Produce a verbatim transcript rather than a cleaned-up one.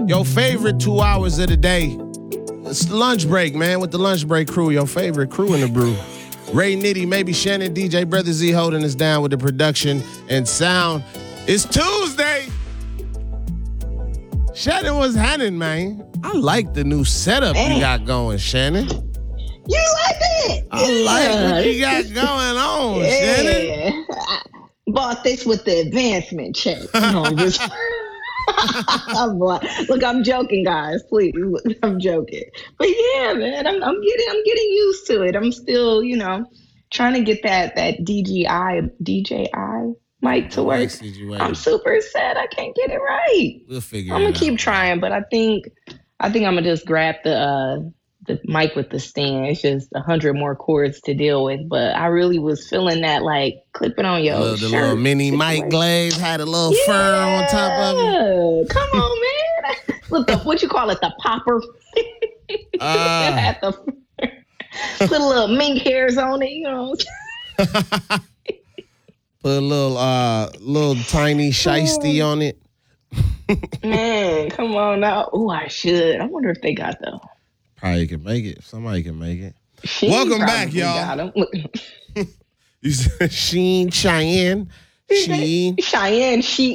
Your favorite two hours of the day. It's the lunch break, man, with the lunch break crew. Your favorite crew in the brew. Ray Nitty, maybe Shannon, D J, Brother Z holding us down with the production and sound. It's Tuesday. Shannon, what's happening, man? I like the new setup man. you got going, Shannon. You like it? I yeah. like what you got going on, yeah. Shannon. I bought this with the advancement check. No, I'm just... Look, I'm joking, guys. Please, I'm joking. But yeah, man, I'm, I'm getting, I'm getting used to it. I'm still, you know, trying to get that that D J I D J I mic to work. I'm super sad I can't get it right. We'll figure I'm it gonna out. keep trying, but I think, I think I'm gonna just grab the uh, the mic with the stand. It's just a hundred more cords to deal with. But I really was feeling that, like, clip it on your the, shirt. The little mini mic glaze had a little yeah. fur on top of it. Come on, man. Look, the, what you call it, the popper? uh, had the, put a little mink hairs on it, you know. Put a little, uh, little tiny shiesty on it. Man, come on now. Oh, I should. I wonder if they got the... Probably can make it. Somebody can make it. She Welcome back, y'all. You said Sheen, Cheyenne, Sheen. Cheyenne, she